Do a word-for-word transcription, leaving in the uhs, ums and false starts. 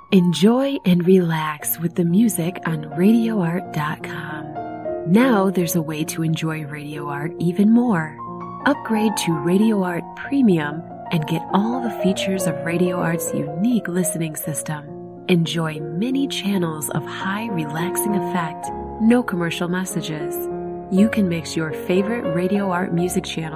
Enjoy and relax with the music on radio art dot com. Now there's a way to enjoy Radio Art even more. Upgrade to Radio Art Premium and get all the features of Radio Art's unique listening system. Enjoy many channels of high relaxing effect, no commercial messages. You can mix your favorite Radio Art music channel